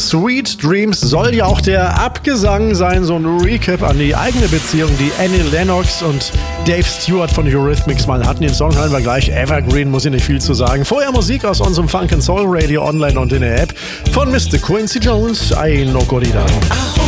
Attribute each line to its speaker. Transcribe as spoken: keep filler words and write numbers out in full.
Speaker 1: Sweet Dreams soll ja auch der Abgesang sein, so ein Recap an die eigene Beziehung, die Annie Lennox und Dave Stewart von Eurythmics mal hatten. Den Song hören wir gleich. Evergreen, muss ich nicht viel zu sagen. Vorher Musik aus unserem Funk and Soul Radio online und in der App von Mister Quincy Jones, Ai no Corrida.